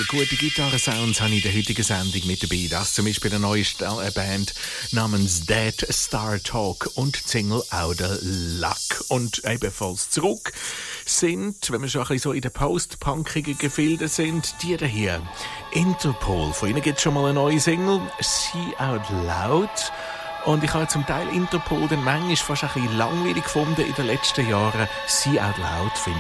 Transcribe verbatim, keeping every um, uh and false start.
viele gute Gitarrensounds habe ich in der heutigen Sendung mit dabei. Das zum Beispiel eine neue Band namens Dead Star Talk und die Single Outer Luck. Und ebenfalls zurück sind, wenn wir schon ein bisschen so in den post-punkigen Gefilden sind, die hier. Interpol. Von ihnen gibt es schon mal eine neue Single, See Out Loud. Und ich habe zum Teil Interpol dann manchmal fast ein bisschen langweilig gefunden in den letzten Jahren. See Out Loud finde